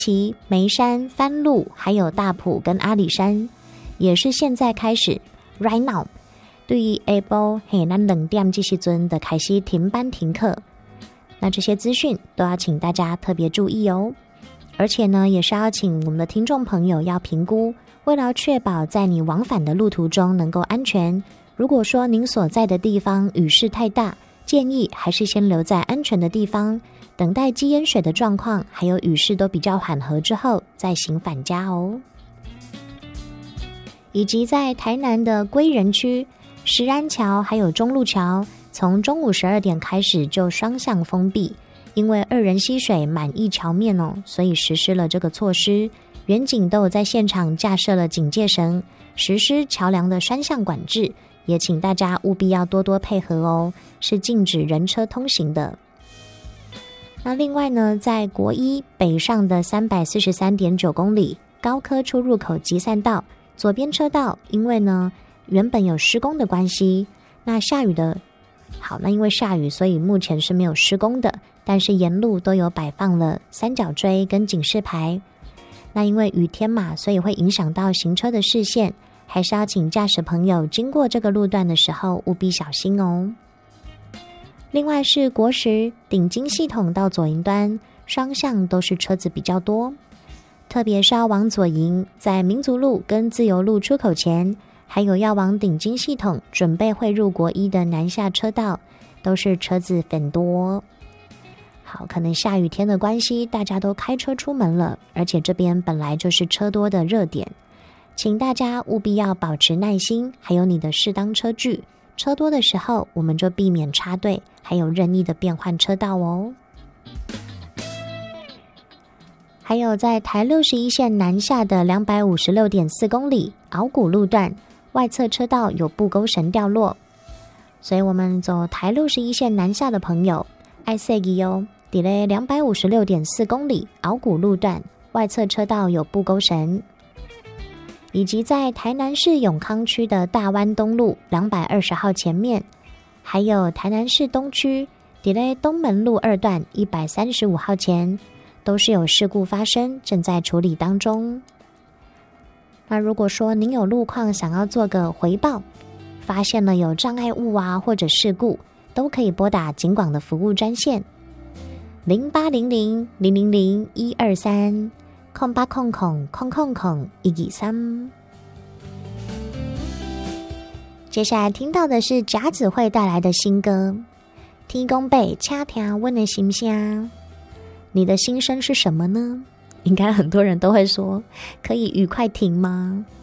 其眉山、番路还有大埔跟阿里山，也是现在开始 right now 对于下晡咱2点这时阵的开始停班停课。那这些资讯都要请大家特别注意哦。而且呢，也是要请我们的听众朋友要评估，为了确保在你往返的路途中能够安全，如果说您所在的地方雨势太大，建议还是先留在安全的地方，等待积淹水的状况还有雨势都比较缓和之后再行返家哦。以及在台南的归仁区石安桥还有中路桥，从中午12点开始就双向封闭，因为2人溪水满溢桥面所以实施了这个措施。远警都有在现场架设了警戒绳，实施桥梁的双向管制，也请大家务必要多多配合哦，是禁止人车通行的。那另外呢，在国一北上的343.9公里高科出入口集散道左边车道，因为呢原本有施工的关系，那因为下雨，所以目前是没有施工的，但是沿路都有摆放了三角锥跟警示牌。那因为雨天嘛，所以会影响到行车的视线，还是要请驾驶朋友经过这个路段的时候务必小心哦。另外是国十顶金系统到左营端双向都是车子比较多，特别是要往左营，在民族路跟自由路出口前，还有要往顶金系统准备汇入国一的南下车道，都是车子很多。好，可能下雨天的关系，大家都开车出门了，而且这边本来就是车多的热点，请大家务必要保持耐心，还有你的适当车距。车多的时候，我们就避免插队，还有任意的变换车道哦。还有在台61线南下的256.4公里鳌谷路段，外侧车道有布钩绳掉落，所以我们走台61线南下的朋友爱塞吉哦，delay 256.4公里鳌谷路段外侧车道有布钩绳，以及在台南市永康区的大湾东路220号前面，还有台南市东区 delay 东门路2段135号前，都是有事故发生，正在处理当中。那如果说您有路况想要做个回报，发现了有障碍物或者事故，都可以拨打警广的服务专线0800-000-123 0800-123。接下来听到的是甲子会带来的新歌，天公伯请听我的心声。你的心声是什么呢？应该很多人都会说，可以雨快停吗？